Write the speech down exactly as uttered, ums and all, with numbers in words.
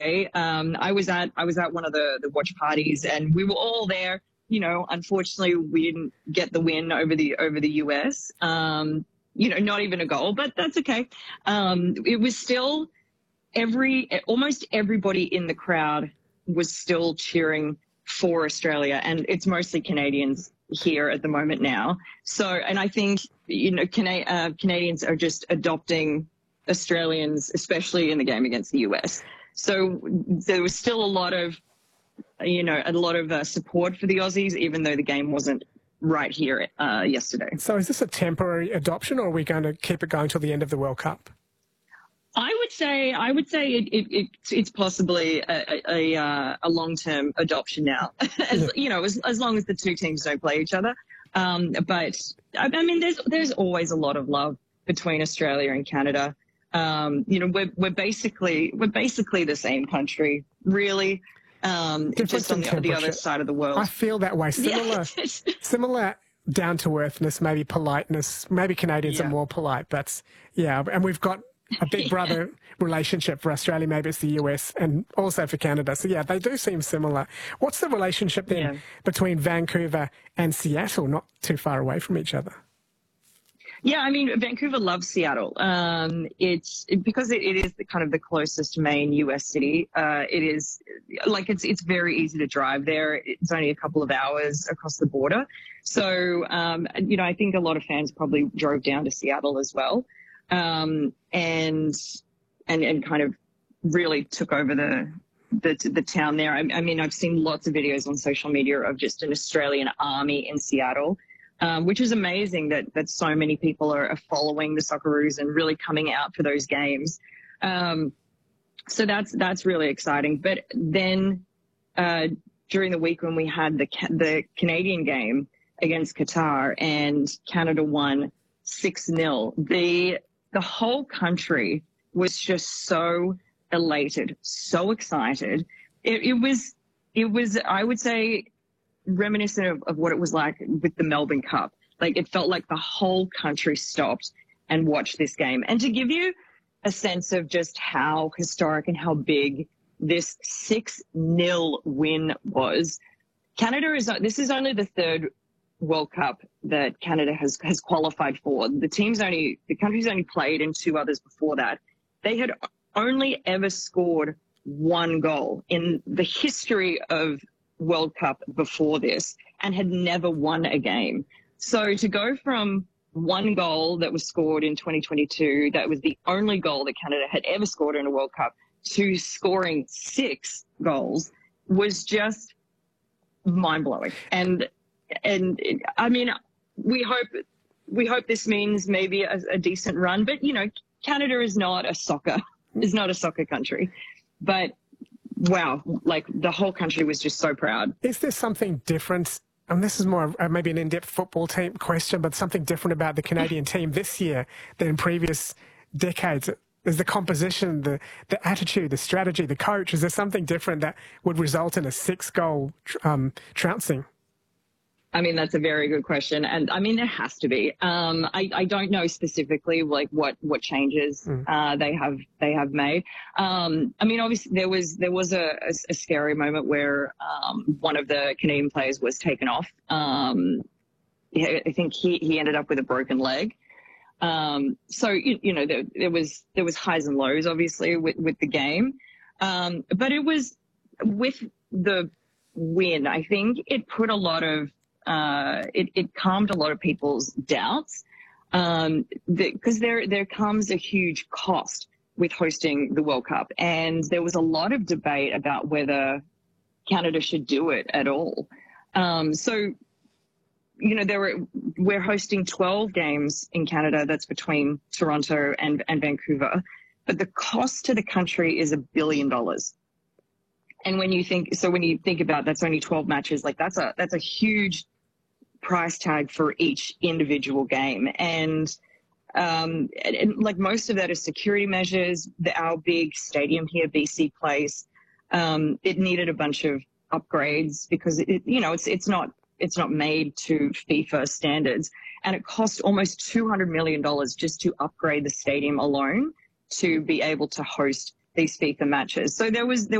say. Um, I was at I was at one of the the watch parties, and we were all there. You know, unfortunately, we didn't get the win over the over the U S. Um, you know, not even a goal, but that's okay. Um, it was still every almost everybody in the crowd was still cheering for Australia, and it's mostly Canadians here at the moment now. So, and I think, you know, Cana- uh, Canadians are just adopting Australians, especially in the game against the U S. So there was still a lot of, you know, a lot of uh, support for the Aussies, even though the game wasn't right here uh, yesterday. So is this a temporary adoption, or are we going to keep it going till the end of the World Cup? I would say I would say it, it, it it's possibly a a, a, a long term adoption now, as Yeah. you know, as as long as the two teams don't play each other. Um, but I, I mean, there's there's always a lot of love between Australia and Canada. Um, you know, we're we're basically we're basically the same country, really. Um, just on the, the other side of the world. I feel that way. Similar, Yeah. similar down to earthness, maybe politeness. Maybe Canadians Yeah. are more polite, but yeah, and we've got a big brother relationship for Australia. Maybe it's the U S and also for Canada. So yeah, they do seem similar. What's the relationship then Yeah. between Vancouver and Seattle? Not too far away from each other. Yeah, I mean, Vancouver loves Seattle. Um, it's it, because it, it is the kind of the closest main U S city. Uh, it is like it's it's very easy to drive there. It's only a couple of hours across the border. So, um, you know, I think a lot of fans probably drove down to Seattle as well, um, and and and kind of really took over the the the town there. I, I mean, I've seen lots of videos on social media of just an Australian army in Seattle. Um, which is amazing that that so many people are, are following the Socceroos and really coming out for those games. Um, so that's that's really exciting. But then uh, during the week when we had the the Canadian game against Qatar and Canada won six nil, the the whole country was just so elated, so excited. It, it was it was I would say, reminiscent of, of what it was like with the Melbourne Cup. Like, it felt like the whole country stopped and watched this game. And to give you a sense of just how historic and how big this six nil win was, Canada is, this is only the third World Cup that Canada has, has qualified for. The team's only, the country's only played in two others before that. They had only ever scored one goal in the history of World Cup before this, and had never won a game. So to go from one goal that was scored in twenty twenty-two, that was the only goal that Canada had ever scored in a World Cup, to scoring six goals was just mind-blowing. And and I mean, we hope we hope this means maybe a, a decent run, but you know, Canada is not a soccer is not a soccer country, but wow, like the whole country was just so proud. Is there something different? And this is more uh, maybe an in-depth football team question, but something different about the Canadian team this year than in previous decades? Is the composition, the, the attitude, the strategy, the coach, is there something different that would result in a six-goal um, trouncing? I mean, that's a very good question. And I mean, there has to be. Um, I, I don't know specifically like what, what changes mm. uh, they have they have made. Um, I mean, obviously there was there was a, a, a scary moment where um, one of the Canadian players was taken off. Um, I think he, he ended up with a broken leg. Um, so, you, you know, there, there was there was highs and lows, obviously, with, with the game. Um, but it was with the win, I think it put a lot of Uh, it, it calmed a lot of people's doubts, um, because the, there there comes a huge cost with hosting the World Cup, and there was a lot of debate about whether Canada should do it at all. Um, so, you know, there were we're hosting twelve games in Canada. That's between Toronto and, and Vancouver, but the cost to the country is a billion dollars. And when you think so, when you think about that's only twelve matches, like that's a that's a huge price tag for each individual game. And, um, and, and like most of that is security measures. The, our big stadium here, B C Place, um, it needed a bunch of upgrades because it, you know, it's, it's not, it's not made to FIFA standards, and it cost almost two hundred million dollars just to upgrade the stadium alone to be able to host these FIFA matches. So there was, there